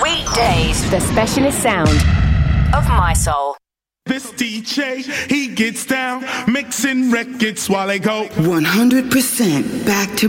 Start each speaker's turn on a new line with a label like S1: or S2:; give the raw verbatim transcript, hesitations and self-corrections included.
S1: Weekdays.
S2: The specialist sound
S1: of my soul.
S3: This D J, he gets down, mixing records while they go
S4: one hundred percent back to